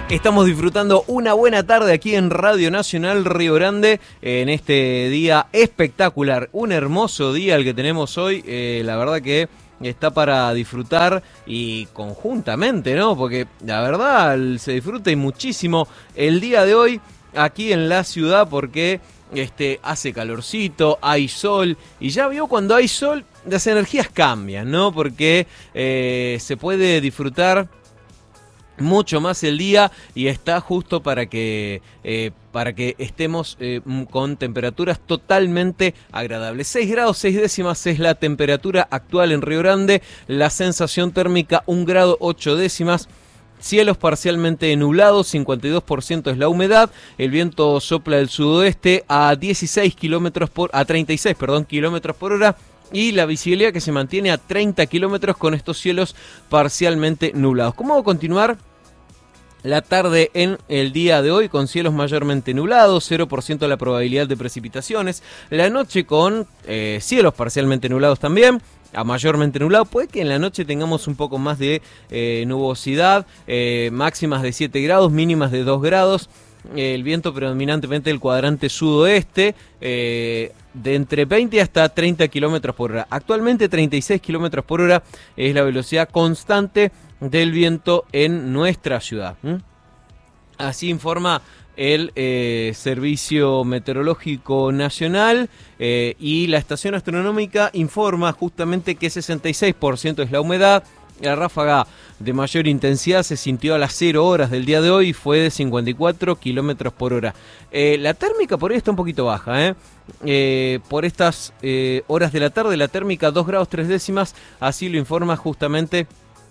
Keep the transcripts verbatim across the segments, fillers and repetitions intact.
Estamos disfrutando una buena tarde aquí en Radio Nacional Río Grande, en este día espectacular, un hermoso día el que tenemos hoy, eh, la verdad que está para disfrutar y conjuntamente, ¿no? Porque la verdad se disfruta y muchísimo el día de hoy aquí en la ciudad porque este, hace calorcito, hay sol y ya vio cuando hay sol las energías cambian, ¿no? Porque eh, se puede disfrutar mucho más el día y está justo para que eh, para que estemos eh, con temperaturas totalmente agradables. seis grados seis décimas es la temperatura actual en Río Grande, la sensación térmica un grado ocho décimas. Cielos parcialmente nublados, cincuenta y dos por ciento es la humedad, el viento sopla del sudoeste a dieciséis kilómetros por a treinta y seis, perdón, kilómetros por hora. Y la visibilidad que se mantiene a treinta kilómetros con estos cielos parcialmente nublados. ¿Cómo va a continuar la tarde en el día de hoy? Con cielos mayormente nublados, cero por ciento la probabilidad de precipitaciones. La noche con eh, cielos parcialmente nublados también, a mayormente nublado. Puede que en la noche tengamos un poco más de eh, nubosidad, eh, máximas de siete grados, mínimas de dos grados. El viento predominantemente del cuadrante sudoeste, eh, de entre veinte hasta treinta kilómetros por hora. Actualmente treinta y seis kilómetros por hora es la velocidad constante del viento en nuestra ciudad. ¿Mm? Así informa el eh, Servicio Meteorológico Nacional eh, y la estación astronómica informa justamente que sesenta y seis por ciento es la humedad. La ráfaga de mayor intensidad se sintió a las cero horas del día de hoy y fue de cincuenta y cuatro kilómetros por hora. Eh, la térmica por ahí está un poquito baja, ¿eh? Eh, por estas eh, horas de la tarde la térmica dos grados tres décimas, así lo informa justamente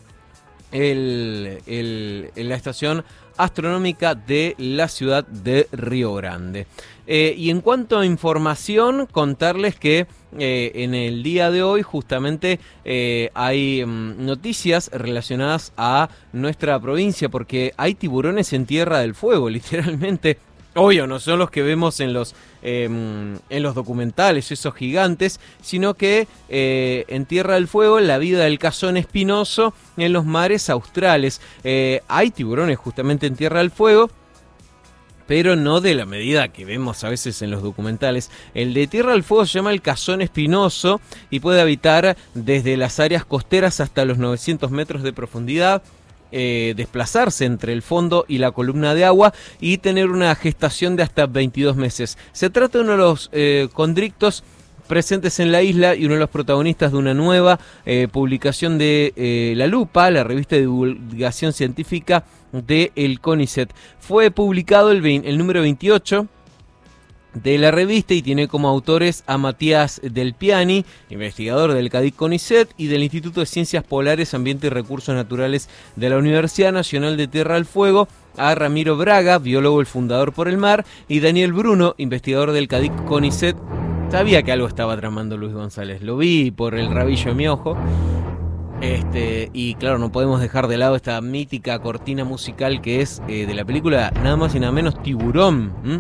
el, el, la estación astronómica de la ciudad de Río Grande. Eh, y en cuanto a información, contarles que eh, en el día de hoy justamente eh, hay um, noticias relacionadas a nuestra provincia, porque hay tiburones en Tierra del Fuego, literalmente. Obvio, no son los que vemos en los, eh, en los documentales, esos gigantes, sino que eh, en Tierra del Fuego, la vida del cazón espinoso en los mares australes. Eh, hay tiburones justamente en Tierra del Fuego, pero no de la medida que vemos a veces en los documentales. El de Tierra del Fuego se llama el cazón espinoso y puede habitar desde las áreas costeras hasta los novecientos metros de profundidad. Eh, desplazarse entre el fondo y la columna de agua y tener una gestación de hasta veintidós meses. Se trata de uno de los eh, condrictos presentes en la isla y uno de los protagonistas de una nueva eh, publicación de eh, La Lupa, la revista de divulgación científica de el CONICET. Fue publicado el, veinte, el número veintiocho de la revista y tiene como autores a Matías Del Piani, investigador del CADIC CONICET y del Instituto de Ciencias Polares, Ambiente y Recursos Naturales de la Universidad Nacional de Tierra del Fuego, a Ramiro Braga, biólogo el fundador por el mar, y Daniel Bruno, investigador del CADIC CONICET. Sabía que algo estaba tramando Luis González, lo vi por el rabillo de mi ojo. Este, y claro, no podemos dejar de lado esta mítica cortina musical que es eh, de la película nada más y nada menos Tiburón. ¿m?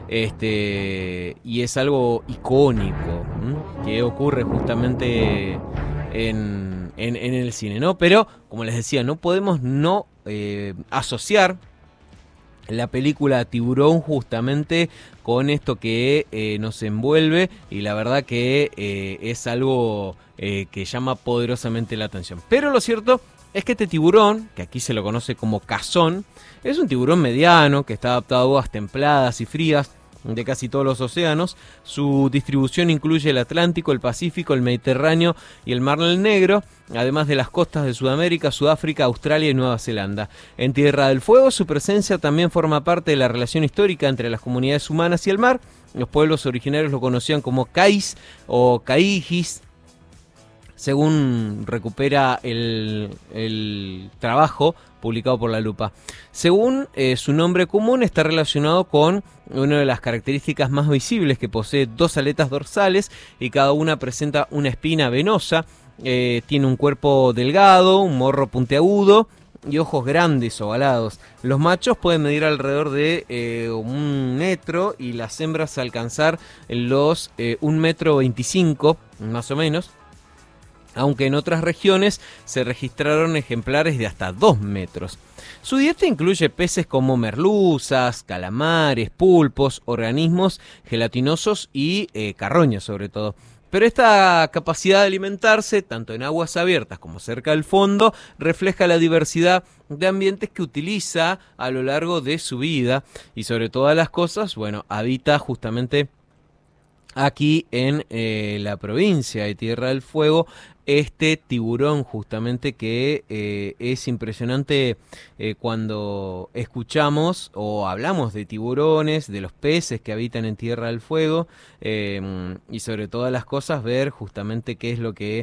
Este, y es algo icónico, ¿m? que ocurre justamente en, en, en el cine, ¿no? Pero, como les decía, no podemos no eh, asociar la película Tiburón justamente con esto que eh, nos envuelve, y la verdad que eh, es algo eh, que llama poderosamente la atención. Pero lo cierto es que este tiburón, que aquí se lo conoce como cazón, es un tiburón mediano que está adaptado a aguas templadas y frías de casi todos los océanos. Su distribución incluye el Atlántico, el Pacífico, el Mediterráneo y el Mar Negro, además de las costas de Sudamérica, Sudáfrica, Australia y Nueva Zelanda. En Tierra del Fuego, su presencia también forma parte de la relación histórica entre las comunidades humanas y el mar. Los pueblos originarios lo conocían como cais o caijis, según recupera el, el trabajo publicado por La Lupa. Según eh, su nombre común, está relacionado con una de las características más visibles, que posee dos aletas dorsales y cada una presenta una espina venosa. Eh, tiene un cuerpo delgado, un morro puntiagudo y ojos grandes, ovalados. Los machos pueden medir alrededor de eh, un metro y las hembras alcanzar los eh, un metro veinticinco, más o menos. aunque en otras regiones se registraron ejemplares de hasta dos metros. Su dieta incluye peces como merluzas, calamares, pulpos, organismos gelatinosos y eh, carroña sobre todo. Pero esta capacidad de alimentarse, tanto en aguas abiertas como cerca del fondo, refleja la diversidad de ambientes que utiliza a lo largo de su vida y sobre todas las cosas, bueno, habita justamente aquí en eh, la provincia de Tierra del Fuego, este tiburón justamente que eh, es impresionante eh, cuando escuchamos o hablamos de tiburones, de los peces que habitan en Tierra del Fuego eh, y sobre todas las cosas ver justamente qué es lo que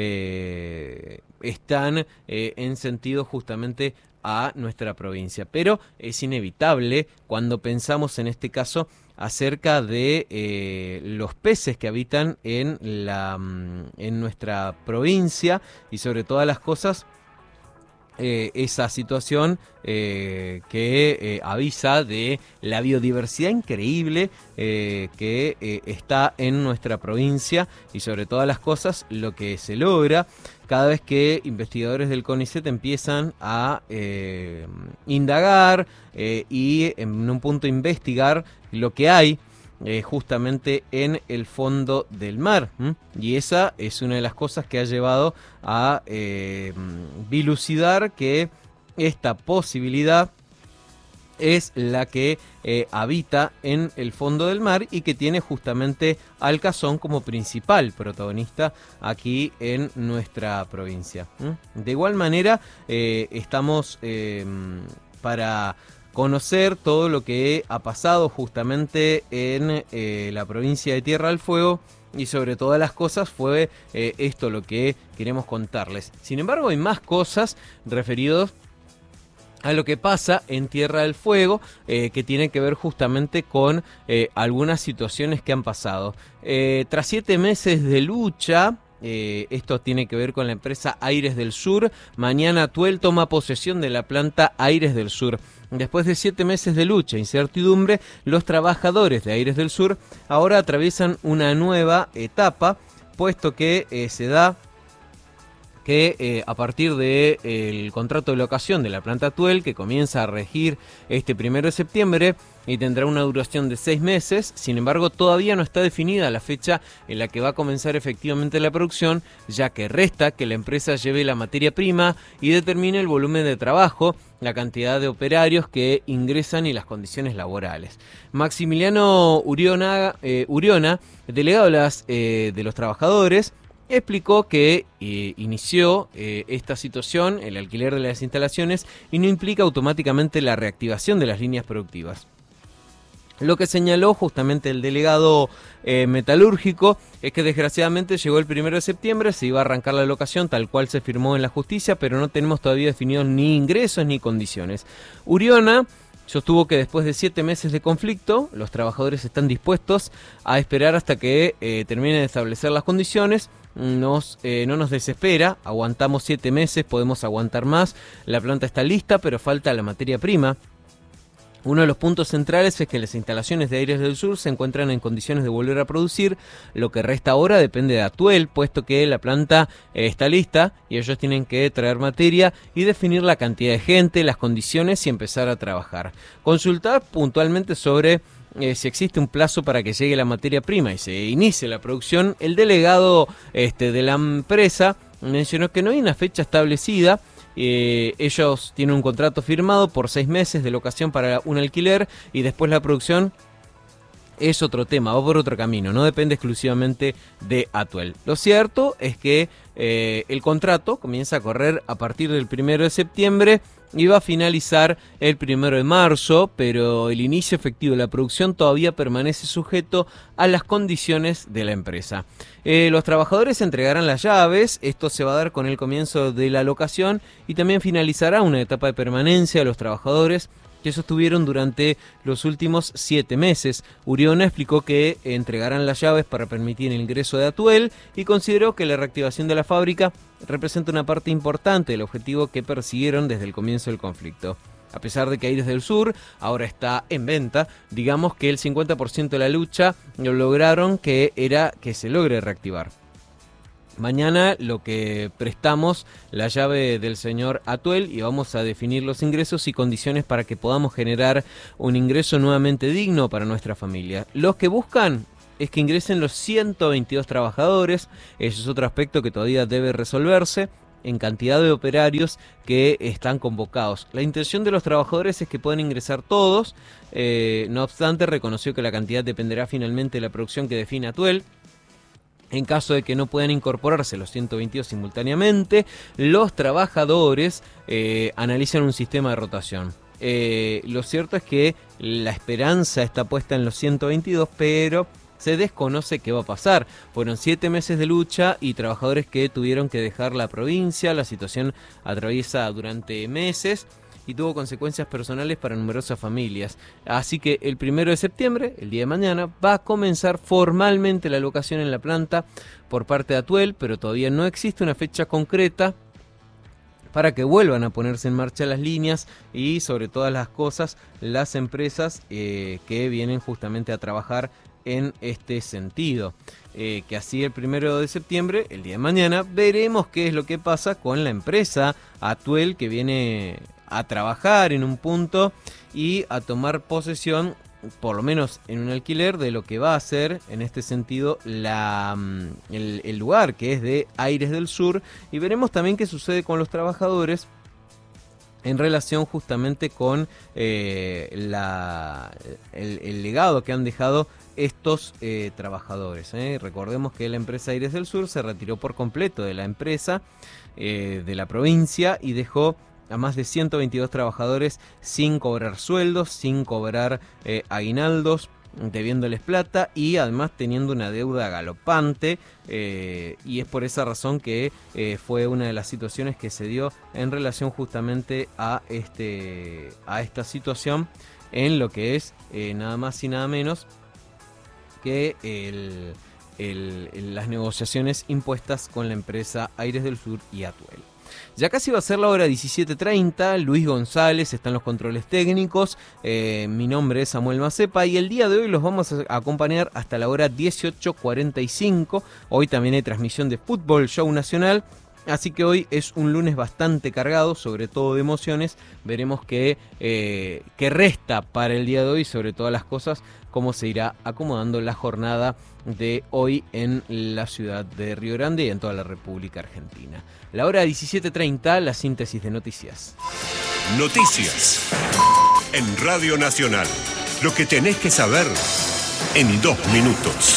eh, están eh, en sentido justamente a nuestra provincia. Pero es inevitable cuando pensamos en este caso acerca de eh, los peces que habitan en, la, en nuestra provincia y sobre todas las cosas eh, esa situación eh, que eh, avisa de la biodiversidad increíble eh, que eh, está en nuestra provincia y sobre todas las cosas lo que se logra cada vez que investigadores del CONICET empiezan a eh, indagar eh, y en un punto investigar lo que hay eh, justamente en el fondo del mar. ¿m? Y esa es una de las cosas que ha llevado a eh, dilucidar que esta posibilidad es la que eh, habita en el fondo del mar y que tiene justamente al cazón como principal protagonista aquí en nuestra provincia. ¿Mm? De igual manera, eh, estamos eh, para conocer todo lo que ha pasado justamente en eh, la provincia de Tierra del Fuego. Y sobre todas las cosas fue eh, esto lo que queremos contarles. Sin embargo, hay más cosas referidos a lo que pasa en Tierra del Fuego, eh, que tiene que ver justamente con eh, algunas situaciones que han pasado. Eh, tras siete meses de lucha, eh, esto tiene que ver con la empresa Aires del Sur, mañana Atuel toma posesión de la planta Aires del Sur. Después de siete meses de lucha e incertidumbre, los trabajadores de Aires del Sur ahora atraviesan una nueva etapa, puesto que eh, se da que eh, a partir del de, eh, contrato de locación de la planta Atuel, que comienza a regir este primero de septiembre y tendrá una duración de seis meses, sin embargo todavía no está definida la fecha en la que va a comenzar efectivamente la producción, ya que resta que la empresa lleve la materia prima y determine el volumen de trabajo, la cantidad de operarios que ingresan y las condiciones laborales. Maximiliano Uriona, eh, Uriona delegado de, las, eh, de los trabajadores, explicó que eh, inició eh, esta situación, el alquiler de las instalaciones, y no implica automáticamente la reactivación de las líneas productivas. Lo que señaló justamente el delegado eh, metalúrgico es que desgraciadamente llegó el primero de septiembre, se iba a arrancar la locación tal cual se firmó en la justicia, pero no tenemos todavía definidos ni ingresos ni condiciones. Uriona sostuvo que después de siete meses de conflicto, los trabajadores están dispuestos a esperar hasta que eh, terminen de establecer las condiciones. Nos, eh, no nos desespera, aguantamos siete meses, podemos aguantar más, la planta está lista, pero falta la materia prima. Uno de los puntos centrales es que las instalaciones de Aires del Sur se encuentran en condiciones de volver a producir. Lo que resta ahora depende de Atuel, puesto que la planta eh, está lista y ellos tienen que traer materia y definir la cantidad de gente, las condiciones y empezar a trabajar. Consultar puntualmente sobre Eh, si existe un plazo para que llegue la materia prima y se inicie la producción. El delegado este, de la empresa mencionó que no hay una fecha establecida. Eh, ellos tienen un contrato firmado por seis meses de locación para un alquiler y después la producción es otro tema, va por otro camino, no depende exclusivamente de Atuel. Lo cierto es que eh, el contrato comienza a correr a partir del primero de septiembre y va a finalizar el primero de marzo, pero el inicio efectivo de la producción todavía permanece sujeto a las condiciones de la empresa. Eh, los trabajadores entregarán las llaves, esto se va a dar con el comienzo de la locación y también finalizará una etapa de permanencia de los trabajadores que sostuvieron durante los últimos siete meses. Uriona explicó que entregarán las llaves para permitir el ingreso de Atuel y consideró que la reactivación de la fábrica representa una parte importante del objetivo que persiguieron desde el comienzo del conflicto. A pesar de que Aires del Sur ahora está en venta, digamos que el cincuenta por ciento de la lucha lo lograron, que era que se logre reactivar. Mañana lo que prestamos la llave del señor Atuel y vamos a definir los ingresos y condiciones para que podamos generar un ingreso nuevamente digno para nuestra familia. Los que buscan es que ingresen los ciento veintidós trabajadores, ese es otro aspecto que todavía debe resolverse, en cantidad de operarios que están convocados. La intención de los trabajadores es que puedan ingresar todos, eh, no obstante reconoció que la cantidad dependerá finalmente de la producción que define Atuel. En caso de que no puedan incorporarse los ciento veintidós simultáneamente, los trabajadores eh, analizan un sistema de rotación. Eh, lo cierto es que la esperanza está puesta en los ciento veintidós, pero se desconoce qué va a pasar. Fueron siete meses de lucha y trabajadores que tuvieron que dejar la provincia. La situación atraviesa durante meses y tuvo consecuencias personales para numerosas familias. Así que el primero de septiembre, el día de mañana, va a comenzar formalmente la locación en la planta por parte de Atuel, pero todavía no existe una fecha concreta para que vuelvan a ponerse en marcha las líneas y, sobre todas las cosas, las empresas eh, que vienen justamente a trabajar en este sentido. Eh, que así el primero de septiembre, el día de mañana, veremos qué es lo que pasa con la empresa Atuel, que viene a trabajar en un punto y a tomar posesión, por lo menos en un alquiler, de lo que va a ser en este sentido la, el, el lugar que es de Aires del Sur, y veremos también qué sucede con los trabajadores en relación justamente con eh, la, el, el legado que han dejado estos eh, trabajadores. ¿eh? Recordemos que la empresa Aires del Sur se retiró por completo de la empresa, eh, de la provincia, y dejó a más de ciento veintidós trabajadores sin cobrar sueldos, sin cobrar eh, aguinaldos, debiéndoles plata y además teniendo una deuda galopante, eh, y es por esa razón que eh, fue una de las situaciones que se dio en relación justamente a, este, a esta situación en lo que es eh, nada más y nada menos que el, el, el, las negociaciones impuestas con la empresa Aires del Sur y Atuel. Ya casi va a ser la hora diecisiete treinta, Luis González está en los controles técnicos, eh, mi nombre es Samuel Macepa y el día de hoy los vamos a acompañar hasta la hora dieciocho cuarenta y cinco, hoy también hay transmisión de Fútbol Show Nacional, así que hoy es un lunes bastante cargado, sobre todo de emociones, veremos qué, eh, qué resta para el día de hoy, sobre todas las cosas, cómo se irá acomodando la jornada de hoy en la ciudad de Río Grande y en toda la República Argentina. La hora diecisiete treinta, la síntesis de noticias. Noticias en Radio Nacional. Lo que tenés que saber en dos minutos.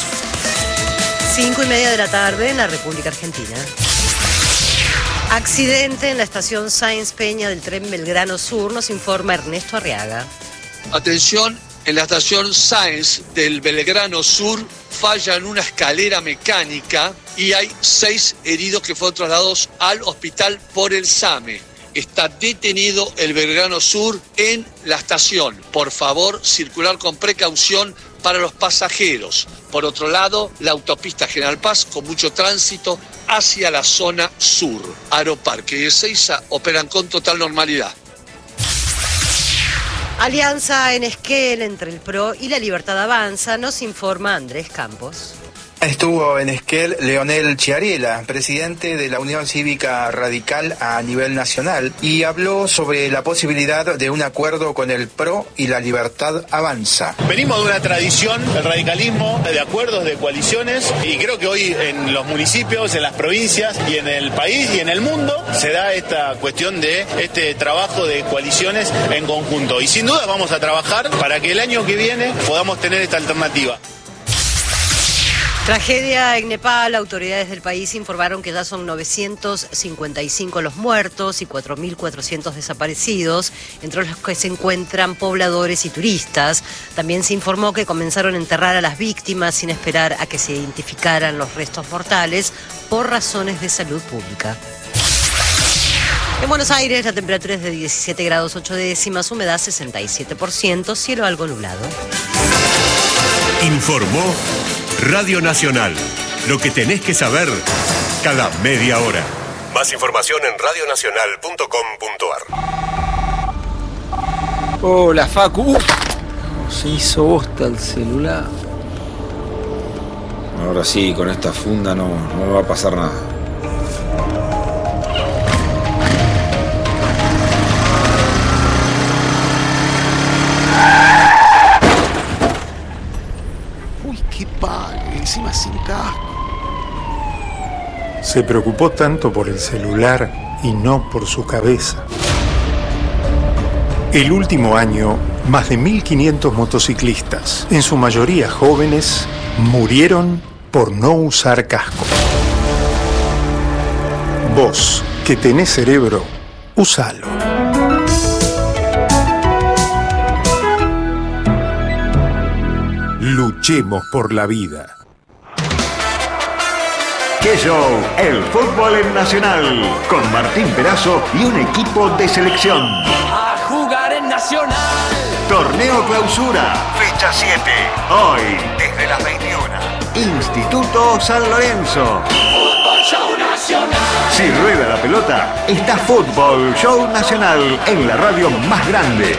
Cinco y media de la tarde en la República Argentina. Accidente en la estación Sáenz Peña del tren Belgrano Sur, nos informa Ernesto Arriaga. Atención, en la estación Sáenz del Belgrano Sur falla en una escalera mecánica y hay seis heridos que fueron trasladados al hospital por el SAME. Está detenido el Belgrano Sur en la estación. Por favor, circular con precaución para los pasajeros. Por otro lado, la autopista General Paz con mucho tránsito hacia la zona sur. Aeroparque y Ezeiza operan con total normalidad. Alianza en Esquel entre el P R O y la Libertad Avanza, nos informa Andrés Campos. Estuvo en Esquel Leonel Chiariela, presidente de la Unión Cívica Radical a nivel nacional, y habló sobre la posibilidad de un acuerdo con el P R O y la Libertad Avanza. Venimos de una tradición del radicalismo, de acuerdos, de coaliciones, y creo que hoy en los municipios, en las provincias y en el país y en el mundo se da esta cuestión de este trabajo de coaliciones en conjunto. Y sin duda vamos a trabajar para que el año que viene podamos tener esta alternativa. Tragedia en Nepal, autoridades del país informaron que ya son novecientos cincuenta y cinco los muertos y cuatro mil cuatrocientos desaparecidos, entre los que se encuentran pobladores y turistas. También se informó que comenzaron a enterrar a las víctimas sin esperar a que se identificaran los restos mortales por razones de salud pública. En Buenos Aires la temperatura es de diecisiete grados ocho décimas, humedad sesenta y siete por ciento, cielo algo nublado. Informó Radio Nacional. Lo que tenés que saber cada media hora. Más información en radio nacional punto com punto ar. Hola, Facu. Uh, se hizo bosta el celular. Ahora sí, con esta funda no, no me va a pasar nada. Uy, qué pague, encima sin casco. Se preocupó tanto por el celular y no por su cabeza. El último año, más de mil quinientos motociclistas, en su mayoría jóvenes, murieron por no usar casco. Vos, que tenés cerebro, usalo. Luchemos por la vida. ¡Qué show! El fútbol en Nacional, con Martín Perazo y un equipo de selección. A jugar en Nacional. Torneo Clausura, fecha siete. Hoy, desde las veintiuna. Instituto San Lorenzo. Fútbol Show Nacional. Si rueda la pelota, está Fútbol Show Nacional en la radio más grande.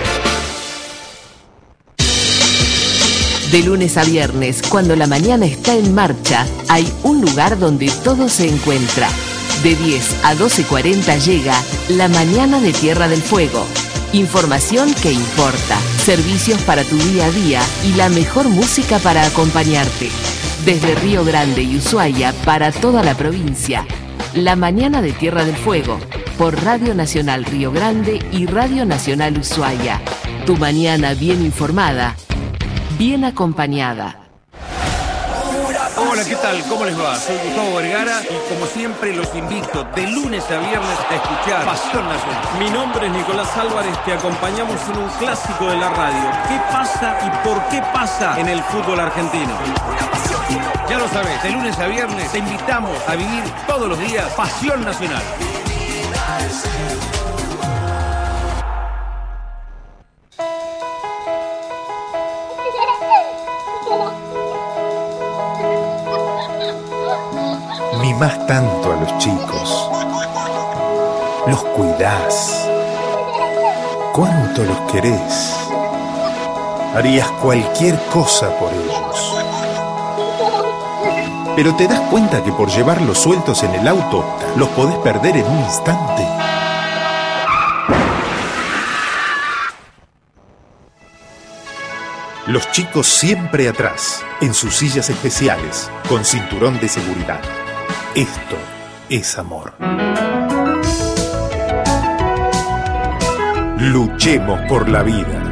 De lunes a viernes, cuando la mañana está en marcha, hay un lugar donde todo se encuentra. De diez a doce cuarenta llega La Mañana de Tierra del Fuego. Información que importa, servicios para tu día a día y la mejor música para acompañarte. Desde Río Grande y Ushuaia para toda la provincia. La Mañana de Tierra del Fuego, por Radio Nacional Río Grande y Radio Nacional Ushuaia. Tu mañana bien informada, bien acompañada. Hola, ¿qué tal? ¿Cómo les va? Soy Gustavo Vergara y como siempre los invito de lunes a viernes a escuchar Pasión Nacional. Mi nombre es Nicolás Álvarez, te acompañamos en un clásico de la radio. ¿Qué pasa y por qué pasa en el fútbol argentino? Ya lo sabes, de lunes a viernes te invitamos a vivir todos los días Pasión Nacional. Mimás tanto a los chicos, los cuidás, cuánto los querés, harías cualquier cosa por ellos. Pero te das cuenta que por llevarlos sueltos en el auto, los podés perder en un instante. Los chicos siempre atrás, en sus sillas especiales, con cinturón de seguridad. Esto es amor. Luchemos por la vida.